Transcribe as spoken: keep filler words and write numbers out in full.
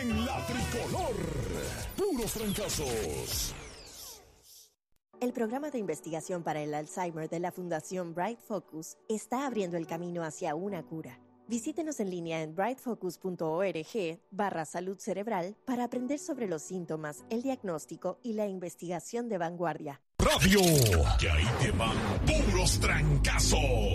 en la tricolor. Puros trancazos. El programa de investigación para el Alzheimer de la Fundación Bright Focus está abriendo el camino hacia una cura. Visítenos en línea en brightfocus.org barra salud cerebral para aprender sobre los síntomas, el diagnóstico y la investigación de vanguardia. Radio, que ahí te van puros trancazos.